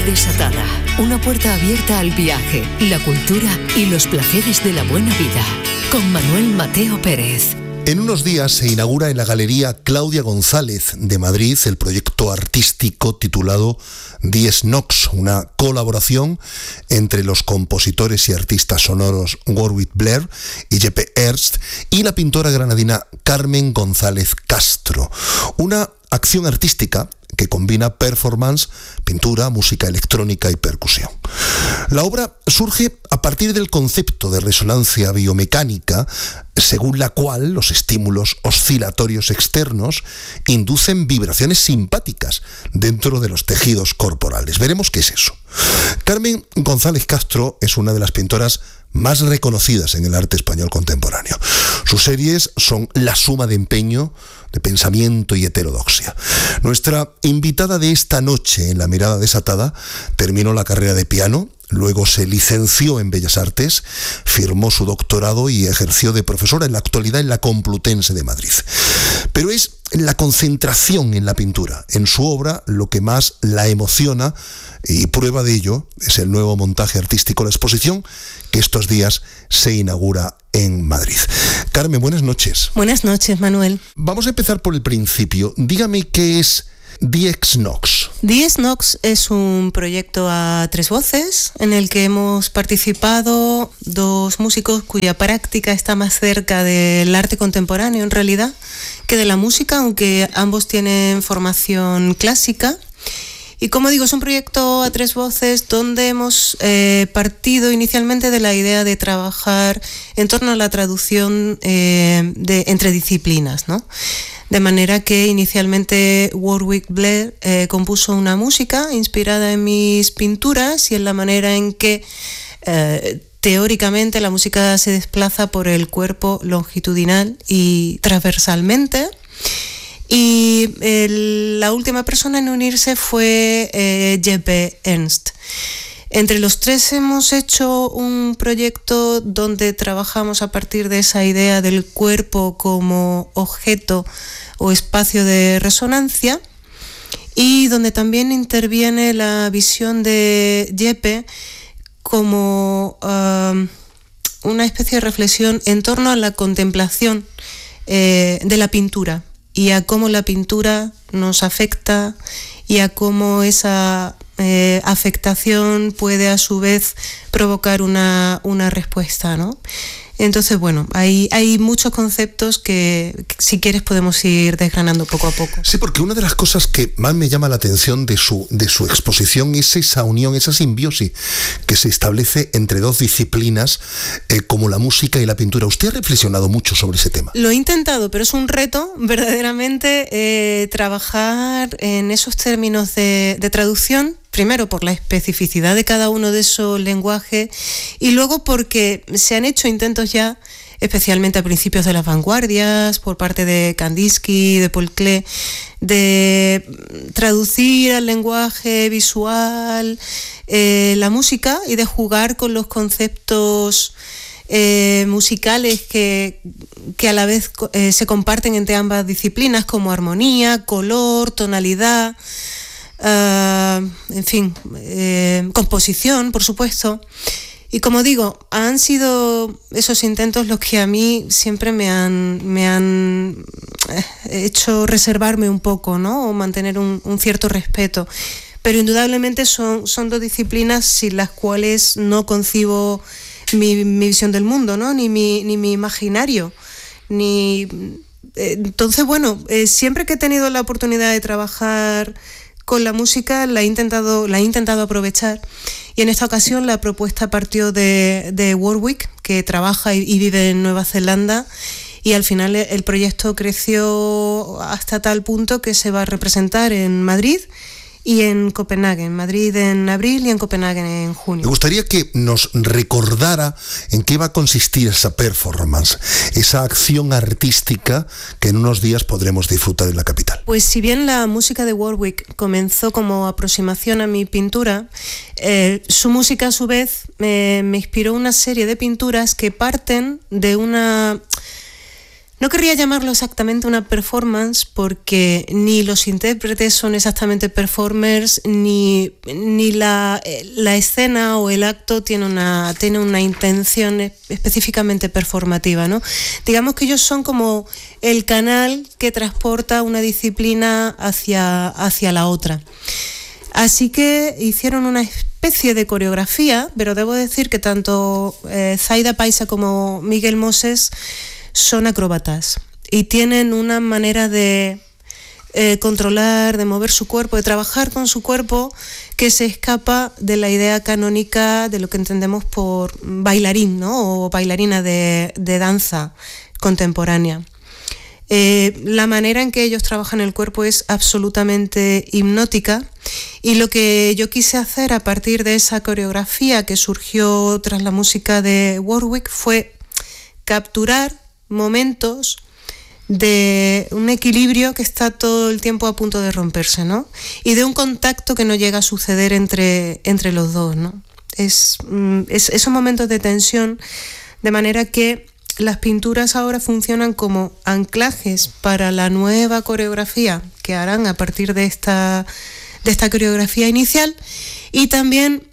Desatada, una puerta abierta al viaje, la cultura y los placeres de la buena vida. Con Manuel Mateo Pérez. En unos días se inaugura en la Galería Claudia González de Madrid el proyecto artístico titulado Dies Nox, una colaboración entre los compositores y artistas sonoros Warwick Blair y Jeppe Ernst y la pintora granadina Carmen González Castro. Una acción artística que combina performance, pintura, música electrónica y percusión. La obra surge a partir del concepto de resonancia biomecánica, según la cual los estímulos oscilatorios externos inducen vibraciones simpáticas dentro de los tejidos corporales. Veremos qué es eso. Carmen González Castro es una de las pintoras más reconocidas en el arte español contemporáneo. Sus series son la suma de empeño, de pensamiento y heterodoxia. Nuestra invitada de esta noche en La Mirada Desatada terminó la carrera de piano, luego se licenció en Bellas Artes, firmó su doctorado y ejerció de profesora en la actualidad en la Complutense de Madrid. Pero es la concentración en la pintura, en su obra, lo que más la emociona, y prueba de ello es el nuevo montaje artístico, la exposición que estos días se inaugura en Madrid. Carmen, buenas noches. Buenas noches, Manuel. Vamos a empezar por el principio. Dígame qué es Dies Nox. Dies Nox es un proyecto a tres voces en el que hemos participado dos músicos cuya práctica está más cerca del arte contemporáneo en realidad que de la música, aunque ambos tienen formación clásica. Y como digo, es un proyecto a tres voces donde hemos partido inicialmente de la idea de trabajar en torno a la traducción entre disciplinas, ¿no? De manera que inicialmente Warwick Blair compuso una música inspirada en mis pinturas y en la manera en que teóricamente la música se desplaza por el cuerpo longitudinal y transversalmente. Y la última persona en unirse fue Jeppe Ernst. Entre los tres hemos hecho un proyecto donde trabajamos a partir de esa idea del cuerpo como objeto o espacio de resonancia y donde también interviene la visión de Jeppe como una especie de reflexión en torno a la contemplación de la pintura y a cómo la pintura nos afecta y a cómo esa afectación puede a su vez provocar una respuesta, ¿no? Entonces, bueno, hay muchos conceptos que si quieres podemos ir desgranando poco a poco. Sí, porque una de las cosas que más me llama la atención de su exposición es esa unión, esa simbiosis que se establece entre dos disciplinas como la música y la pintura. ¿Usted ha reflexionado mucho sobre ese tema? Lo he intentado, pero es un reto verdaderamente trabajar en esos términos de traducción. Primero por la especificidad de cada uno de esos lenguajes y luego porque se han hecho intentos ya, especialmente a principios de las vanguardias, por parte de Kandinsky, de Paul Klee, de traducir al lenguaje visual la música y de jugar con los conceptos musicales que a la vez se comparten entre ambas disciplinas, como armonía, color, tonalidad. En fin, composición, por supuesto. Y como digo, han sido esos intentos los que a mí siempre me han hecho reservarme un poco, ¿no? O mantener un cierto respeto. Pero indudablemente son dos disciplinas sin las cuales no concibo mi visión del mundo, ¿no? Ni mi imaginario. Entonces, bueno, siempre que he tenido la oportunidad de trabajar con la música la he intentado aprovechar y en esta ocasión la propuesta partió de Warwick, que trabaja y vive en Nueva Zelanda, y al final el proyecto creció hasta tal punto que se va a representar en Madrid y en Copenhague, en Madrid en abril y en Copenhague en junio. Me gustaría que nos recordara en qué va a consistir esa performance, esa acción artística que en unos días podremos disfrutar en la capital. Pues si bien la música de Warwick comenzó como aproximación a mi pintura, su música a su vez me inspiró una serie de pinturas que parten de una No querría llamarlo exactamente una performance porque ni los intérpretes son exactamente performers, ni la escena o el acto tiene una intención específicamente performativa, ¿no? Digamos que ellos son como el canal que transporta una disciplina hacia la otra. Así que hicieron una especie de coreografía, pero debo decir que tanto Zaida Paisa como Miguel Moses son acróbatas y tienen una manera de controlar, de mover su cuerpo, de trabajar con su cuerpo que se escapa de la idea canónica de lo que entendemos por bailarín, ¿no? O bailarina de danza contemporánea. La manera en que ellos trabajan el cuerpo es absolutamente hipnótica, y lo que yo quise hacer a partir de esa coreografía que surgió tras la música de Warwick fue capturar momentos de un equilibrio que está todo el tiempo a punto de romperse, ¿no? Y de un contacto que no llega a suceder entre los dos, ¿no? Es esos momentos de tensión, de manera que las pinturas ahora funcionan como anclajes para la nueva coreografía que harán a partir de esta coreografía inicial, y también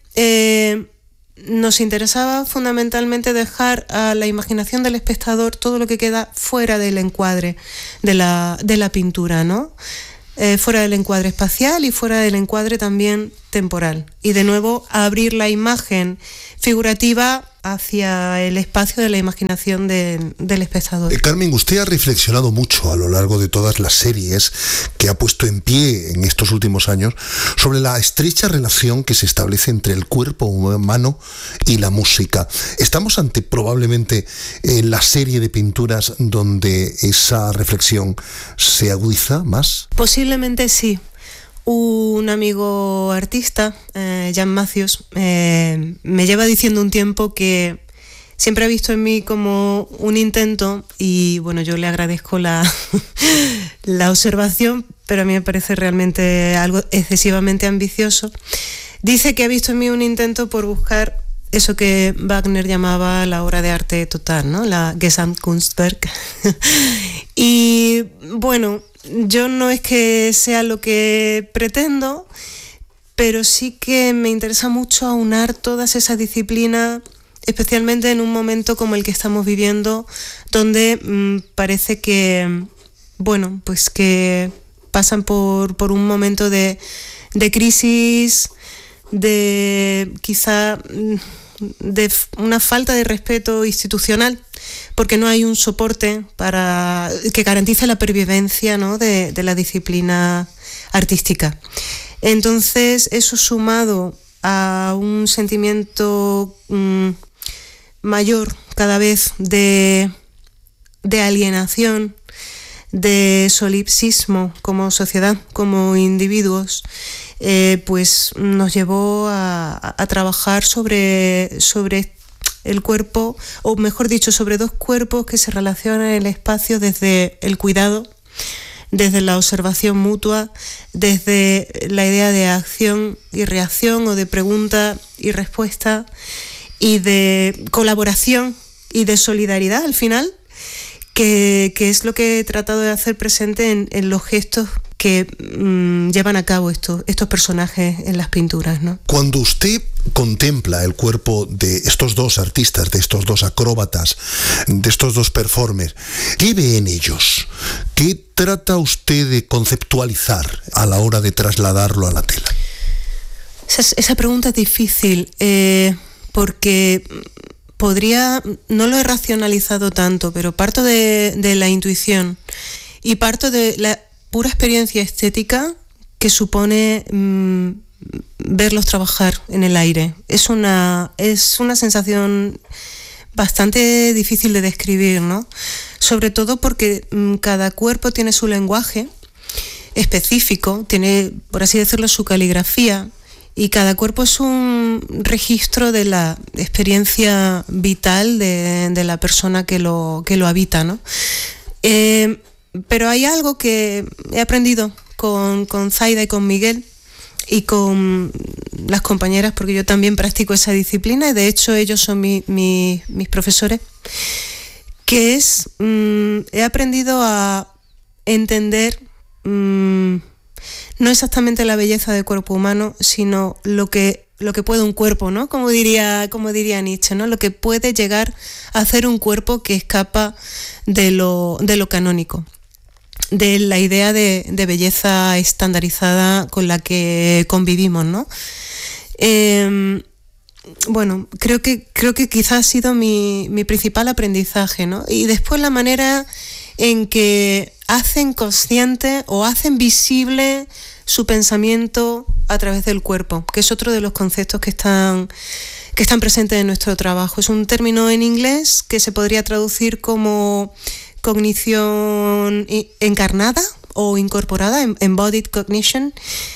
nos interesaba fundamentalmente dejar a la imaginación del espectador todo lo que queda fuera del encuadre de la pintura, ¿no? Fuera del encuadre espacial y fuera del encuadre también temporal. Y de nuevo abrir la imagen figurativa hacia el espacio de la imaginación del espectador. Carmen, usted ha reflexionado mucho a lo largo de todas las series que ha puesto en pie en estos últimos años sobre la estrecha relación que se establece entre el cuerpo humano y la música. Estamos ante probablemente la serie de pinturas donde esa reflexión se agudiza más. Posiblemente sí. Un amigo artista, Jan Matthews, me lleva diciendo un tiempo que siempre ha visto en mí como un intento, y bueno, yo le agradezco la observación, pero a mí me parece realmente algo excesivamente ambicioso. Dice que ha visto en mí un intento por buscar eso que Wagner llamaba la obra de arte total, ¿no? La Gesamtkunstwerk. Y bueno, yo no es que sea lo que pretendo, pero sí que me interesa mucho aunar todas esas disciplinas, especialmente en un momento como el que estamos viviendo, donde parece que, bueno, pues que pasan por un momento de crisis, de quizá de una falta de respeto institucional, porque no hay un soporte que garantice la pervivencia, ¿no? de la disciplina artística. Entonces, eso sumado a un sentimiento mayor cada vez de alienación, de solipsismo como sociedad, como individuos, pues nos llevó a trabajar sobre el cuerpo, o mejor dicho, sobre dos cuerpos que se relacionan en el espacio desde el cuidado, desde la observación mutua, desde la idea de acción y reacción, o de pregunta y respuesta, y de colaboración y de solidaridad al final, que es lo que he tratado de hacer presente en los gestos que llevan a cabo estos personajes en las pinturas, ¿no? Cuando usted contempla el cuerpo de estos dos artistas, de estos dos acróbatas, de estos dos performers, ¿qué ve en ellos? ¿Qué trata usted de conceptualizar a la hora de trasladarlo a la tela? Esa pregunta es difícil, porque no lo he racionalizado tanto, pero parto de la intuición y parto de la pura experiencia estética que supone verlos trabajar en el aire. Es una sensación bastante difícil de describir, ¿no? Sobre todo porque cada cuerpo tiene su lenguaje específico, tiene, por así decirlo, su caligrafía, y cada cuerpo es un registro de la experiencia vital de la persona que lo habita, ¿no? Pero hay algo que he aprendido con Zaida y con Miguel y con las compañeras, porque yo también practico esa disciplina y de hecho ellos son mis profesores, que es, he aprendido a entender no exactamente la belleza del cuerpo humano, sino lo que puede un cuerpo, ¿no? Como diría Nietzsche, ¿no? Lo que puede llegar a hacer un cuerpo que escapa de lo canónico, de la idea de belleza estandarizada con la que convivimos, ¿no? Bueno, creo que quizás ha sido mi principal aprendizaje, ¿no? Y después la manera en que hacen consciente o hacen visible su pensamiento a través del cuerpo, que es otro de los conceptos que están presentes en nuestro trabajo. Es un término en inglés que se podría traducir como cognición encarnada o incorporada, embodied cognition,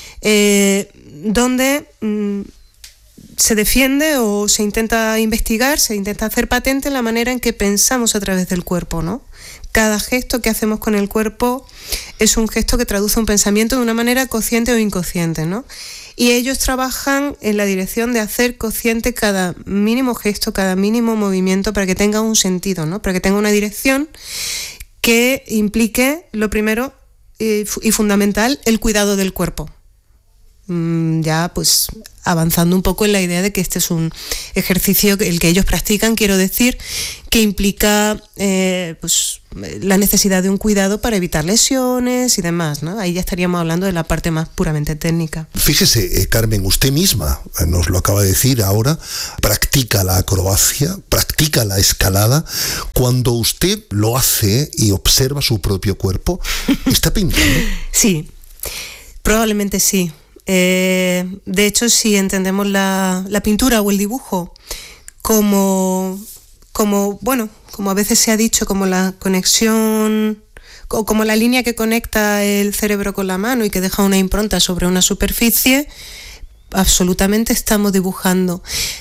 donde se defiende o se intenta investigar, se intenta hacer patente la manera en que pensamos a través del cuerpo, ¿no? Cada gesto que hacemos con el cuerpo es un gesto que traduce un pensamiento de una manera consciente o inconsciente, ¿no? Y ellos trabajan en la dirección de hacer consciente cada mínimo gesto, cada mínimo movimiento para que tenga un sentido, ¿no? Para que tenga una dirección que implique, lo primero y fundamental, el cuidado del cuerpo. Ya pues avanzando un poco en la idea de que este es un ejercicio, el que ellos practican, quiero decir, que implica pues la necesidad de un cuidado para evitar lesiones y demás, ¿no? Ahí ya estaríamos hablando de la parte más puramente técnica. Fíjese, Carmen, usted misma nos lo acaba de decir ahora, practica la acrobacia, practica la escalada. Cuando usted lo hace y observa su propio cuerpo, ¿está pintando? Sí, probablemente sí. De hecho, si entendemos la pintura o el dibujo como a veces se ha dicho, como la conexión o como la línea que conecta el cerebro con la mano y que deja una impronta sobre una superficie, absolutamente estamos dibujando.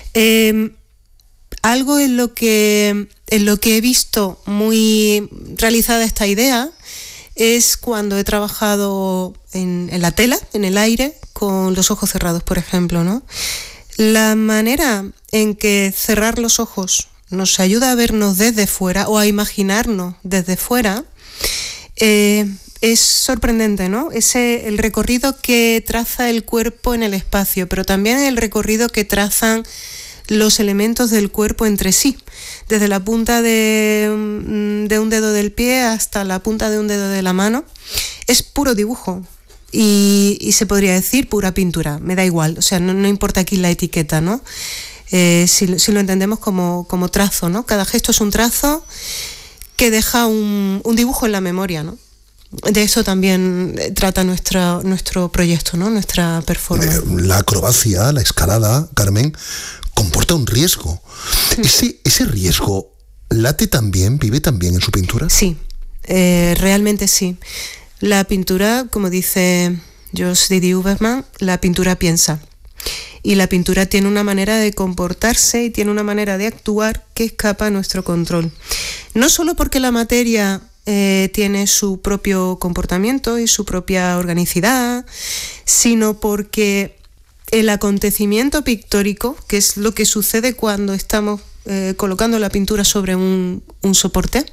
Algo en lo que he visto muy realizada esta idea es cuando he trabajado en la tela, en el aire, con los ojos cerrados, por ejemplo, ¿no? La manera en que cerrar los ojos nos ayuda a vernos desde fuera o a imaginarnos desde fuera es sorprendente, ¿no? El recorrido que traza el cuerpo en el espacio, pero también el recorrido que trazan los elementos del cuerpo entre sí, desde la punta de un dedo del pie hasta la punta de un dedo de la mano. Es puro dibujo y se podría decir pura pintura, me da igual, o sea, no importa aquí la etiqueta, ¿no? Si lo entendemos como trazo, ¿no? Cada gesto es un trazo que deja un dibujo en la memoria, ¿no? De eso también trata nuestro proyecto, ¿no? Nuestra performance. La acrobacia, la escalada, Carmen, comporta un riesgo. ¿Ese riesgo late también, vive también en su pintura? Sí, realmente sí. La pintura, como dice Josh Didi Huberman, la pintura piensa. Y la pintura tiene una manera de comportarse y tiene una manera de actuar que escapa a nuestro control. No solo porque la materia tiene su propio comportamiento y su propia organicidad, sino porque el acontecimiento pictórico, que es lo que sucede cuando estamos colocando la pintura sobre un soporte,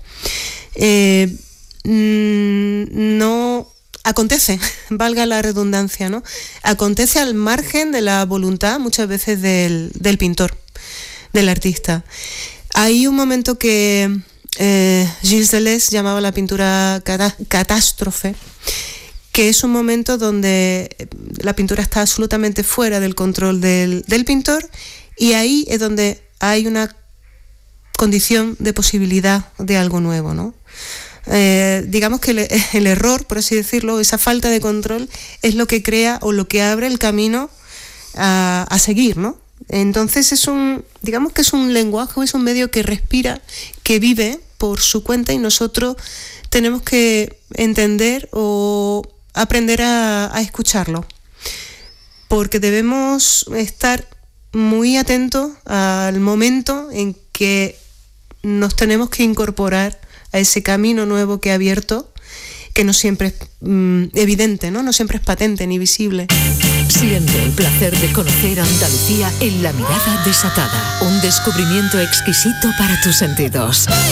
no acontece, valga la redundancia, ¿no? Acontece al margen de la voluntad muchas veces del pintor, del artista. Hay un momento que Gilles Deleuze llamaba la pintura catástrofe, que es un momento donde la pintura está absolutamente fuera del control del pintor, y ahí es donde hay una condición de posibilidad de algo nuevo, ¿no? Digamos que el error, por así decirlo, esa falta de control es lo que crea o lo que abre el camino a seguir, ¿no? Entonces digamos que es un lenguaje, es un medio que respira, que vive por su cuenta, y nosotros tenemos que entender o aprender a escucharlo, porque debemos estar muy atentos al momento en que nos tenemos que incorporar a ese camino nuevo que ha abierto, que no siempre es evidente, ¿no? No siempre es patente ni visible. Siente el placer de conocer Andalucía en La Mirada Desatada, un descubrimiento exquisito para tus sentidos.